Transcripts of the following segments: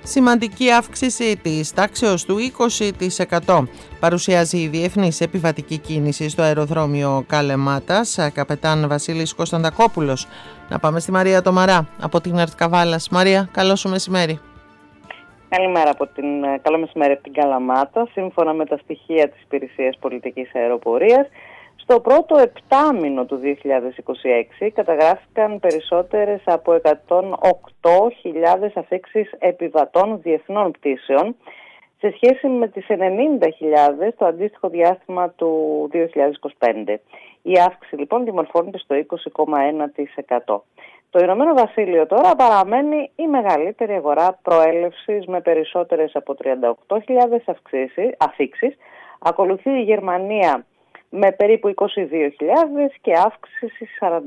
Σημαντική αύξηση της τάξεως του 20% παρουσιάζει η διεθνής επιβατική κίνηση στο αεροδρόμιο Καλεμάτας. Καπετάν Βασίλης Κωνσταντακόπουλος. Να πάμε στη Μαρία Τομαρά από την ΕΡΤ Καβάλας. Μαρία, καλό σου μεσημέρι. Καλημέρα καλό μεσημέρι από την Καλαμάτα. Σύμφωνα με τα στοιχεία της Υπηρεσίας Πολιτικής Αεροπορίας, στο πρώτο επτάμηνο του 2026 καταγράφηκαν περισσότερες από 108.000 αφήξεις επιβατών διεθνών πτήσεων σε σχέση με τις 90.000 το αντίστοιχο διάστημα του 2025. Η αύξηση λοιπόν δημορφώνεται στο 20,1%. Το Ηνωμένο Βασίλειο τώρα παραμένει η μεγαλύτερη αγορά προέλευσης με περισσότερες από 38.000 αφήξεις. Ακολουθεί η Γερμανία με περίπου 22.000 και αύξηση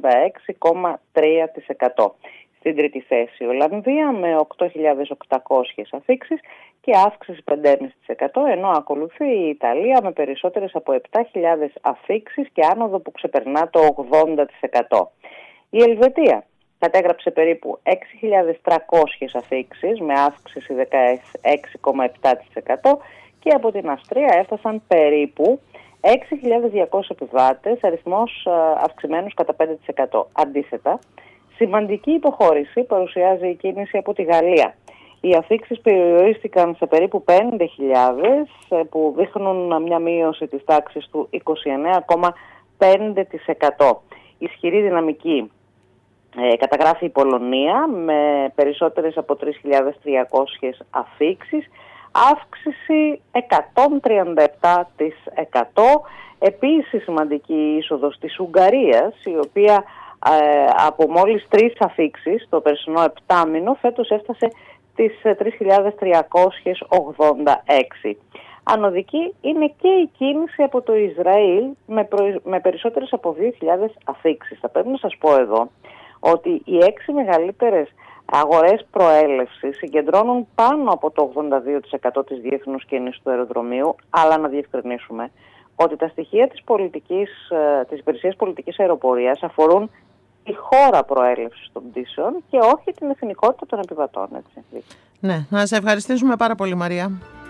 46,3%. Στην τρίτη θέση η Ολλανδία με 8.800 αφήξεις και αύξηση 5,5%, ενώ ακολουθεί η Ιταλία με περισσότερες από 7.000 αφήξεις και άνοδο που ξεπερνά το 80%. Η Ελβετία κατέγραψε περίπου 6.300 αφήξεις με αύξηση 16,7% και από την Αυστρία έφτασαν περίπου 6.200 επιβάτες, αριθμός αυξημένος κατά 5%. Αντίθετα, σημαντική υποχώρηση παρουσιάζει η κίνηση από τη Γαλλία. Οι αφήξεις περιορίστηκαν σε περίπου 5.000 που δείχνουν μια μείωση της τάξης του 29,5%. Ισχυρή δυναμική καταγράφει η Πολωνία με περισσότερες από 3.300 αφήξεις, αύξηση 137%. Επίσης σημαντική είσοδος της Ουγγαρίας, η οποία από μόλις 3 αφήξεις το περσινό επτάμηνο φέτος έφτασε τις 3.386. Ανωδική είναι και η κίνηση από το Ισραήλ με περισσότερες από 2.000 αφήξεις. Θα πρέπει να σας πω εδώ ότι οι 6 μεγαλύτερες αγορές προέλευσης συγκεντρώνουν πάνω από το 82% της διεθνούς κίνησης του αεροδρομίου, αλλά να διευκρινίσουμε ότι τα στοιχεία της Υπηρεσίας Πολιτικής Αεροπορίας αφορούν τη χώρα προέλευσης των πτήσεων και όχι την εθνικότητα των επιβατών. Έτσι. Ναι, να σε ευχαριστήσουμε πάρα πολύ, Μαρία.